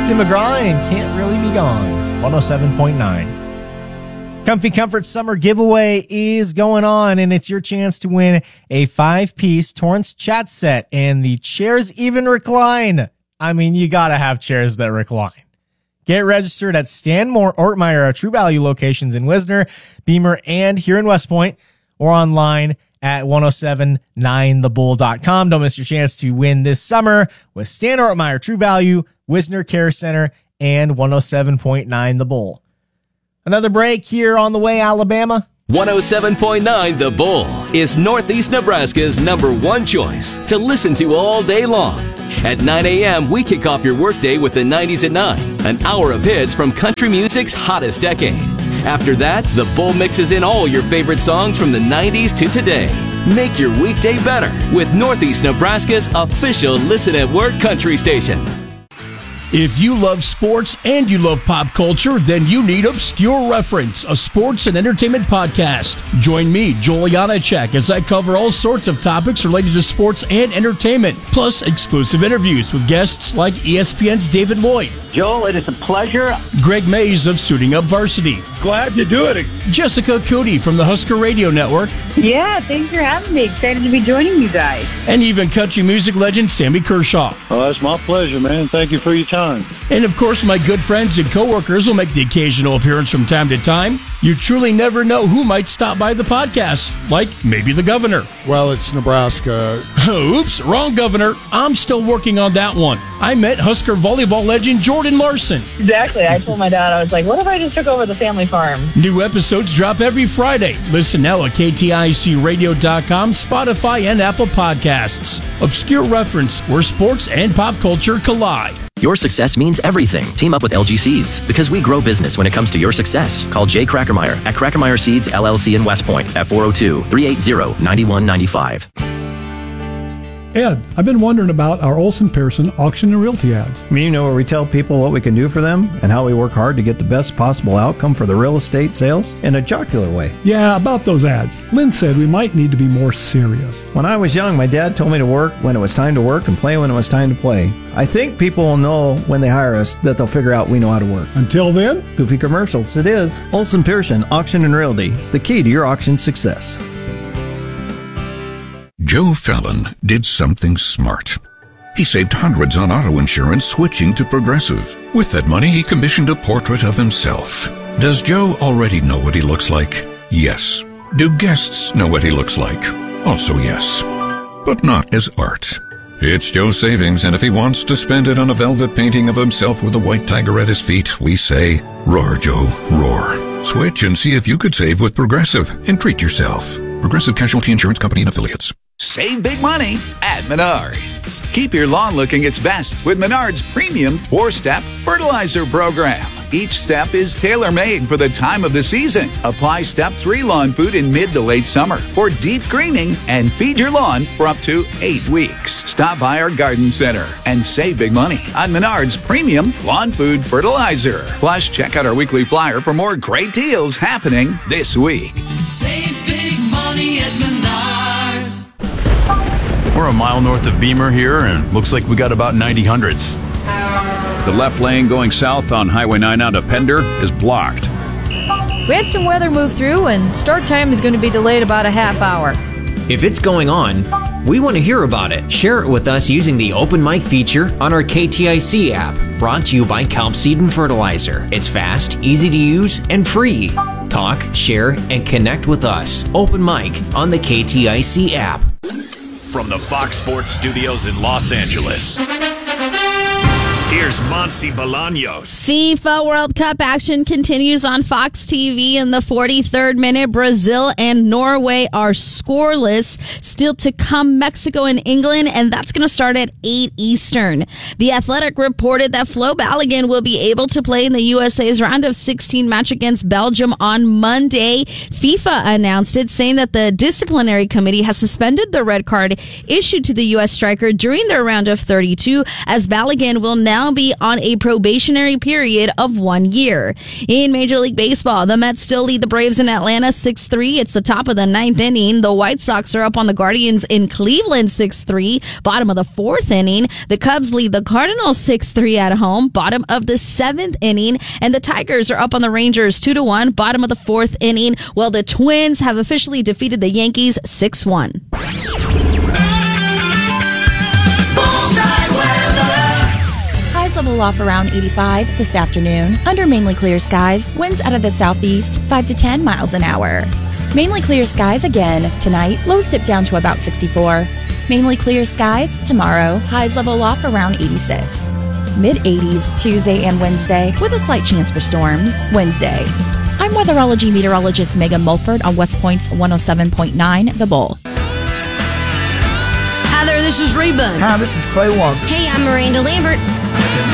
Tim McGraw and Can't Really Be Gone, 107.9. Comfy Comfort Summer Giveaway is going on, and it's your chance to win a 5-piece Torrance chat set, and the chairs even recline. I mean, you gotta have chairs that recline. Get registered at Stan Ortmeyer, True Value locations in Wisner, Beamer, and here in West Point, or online at 1079thebull.com. Don't miss your chance to win this summer with Stan Ortmeyer, True Value, Wisner Care Center, and 107.9 The Bull. Another break here on the way, Alabama. 107.9 The Bull is Northeast Nebraska's #1 choice to listen to all day long. At 9 a.m., we kick off your workday with the 90s at 9, an hour of hits from country music's hottest decade. After that, The Bull mixes in all your favorite songs from the 90s to today. Make your weekday better with Northeast Nebraska's official Listen at Work country station. If you love sports and you love pop culture, then you need Obscure Reference, a sports and entertainment podcast. Join me, Joel Janacek, as I cover all sorts of topics related to sports and entertainment, plus exclusive interviews with guests like ESPN's David Lloyd. Joel, it is a pleasure. Greg Mays of Suiting Up Varsity. Glad to do it. Jessica Cootie from the Husker Radio Network. Yeah, thanks for having me. Excited to be joining you guys. And even country music legend Sammy Kershaw. Oh, that's my pleasure, man. Thank you for your time. And of course, my good friends and coworkers will make the occasional appearance from time to time. You truly never know who might stop by the podcast, like maybe the governor. Well, it's Nebraska. Oops, wrong governor. I'm still working on that one. I met Husker volleyball legend Jordan Larson. Exactly. I told my dad, I was like, what if I just took over the family farm? New episodes drop every Friday. Listen now at KTICradio.com, Spotify, and Apple Podcasts. Obscure Reference, where sports and pop culture collide. Your success means everything. Team up with LG Seeds, because we grow business when it comes to your success. Call Jay Crackermeyer at Crackermeyer Seeds LLC in West Point at 402-380-9195. Ed, I've been wondering about our Olson Pearson auction and realty ads. You know, where we tell people what we can do for them and how we work hard to get the best possible outcome for the real estate sales in a jocular way. Yeah, about those ads. Lynn said we might need to be more serious. When I was young, my dad told me to work when it was time to work and play when it was time to play. I think people will know when they hire us that they'll figure out we know how to work. Until then, goofy commercials, it is. Olson Pearson, Auction and Realty, the key to your auction success. Joe Fallon did something smart. He saved hundreds on auto insurance switching to Progressive. With that money, he commissioned a portrait of himself. Does Joe already know what he looks like? Yes. Do guests know what he looks like? Also yes. But not as art. It's Joe's savings, and if he wants to spend it on a velvet painting of himself with a white tiger at his feet, we say, roar, Joe, roar. Switch and see if you could save with Progressive and treat yourself. Progressive Casualty Insurance Company and Affiliates. Save big money at Menards. Keep your lawn looking its best with Menards' premium 4-step fertilizer program. Each step is tailor-made for the time of the season. Apply Step 3 lawn food in mid to late summer for deep greening and feed your lawn for up to 8 weeks. Stop by our garden center and save big money on Menards' premium lawn food fertilizer. Plus, check out our weekly flyer for more great deals happening this week. Save big money at Menards. We're a mile north of Beamer here, and looks like we got about 90 hundreds. The left lane going south on Highway 9 out of Pender is blocked. We had some weather move through, and start time is going to be delayed about a half hour. If it's going on, we want to hear about it. Share it with us using the Open Mic feature on our KTIC app. Brought to you by Kelp Seed and Fertilizer. It's fast, easy to use, and free. Talk, share, and connect with us. Open Mic on the KTIC app. From the Fox Sports Studios in Los Angeles, here's Monse Bolaños. FIFA World Cup action continues on Fox TV in the 43rd minute. Brazil and Norway are scoreless. Still to come, Mexico and England, and that's going to start at 8 Eastern. The Athletic reported that Flo Balogun will be able to play in the USA's round of 16 match against Belgium on Monday. FIFA announced it, saying that the disciplinary committee has suspended the red card issued to the U.S. striker during their round of 32, as Balogun will now be be on a probationary period of 1 year. In Major League Baseball, the Mets still lead the Braves in Atlanta 6-3. It's the top of the 9th inning. The White Sox are up on the Guardians in Cleveland 6-3, bottom of the 4th inning. The Cubs lead the Cardinals 6-3 at home, bottom of the 7th inning. And the Tigers are up on the Rangers 2-1, bottom of the 4th inning. Well, the Twins have officially defeated the Yankees 6-1. Highs level off around 85 this afternoon. Under mainly clear skies, winds out of the southeast 5 to 10 miles an hour. Mainly clear skies again tonight. Lows dip down to about 64. Mainly clear skies tomorrow. Highs level off around 86. Mid-80s Tuesday and Wednesday with a slight chance for storms Wednesday. I'm weatherology meteorologist Megan Mulford on West Point's 107.9 The Bull. Hi there, this is Ray Bunn. Hi, this is Clay Walker. Hey, I'm Miranda Lambert.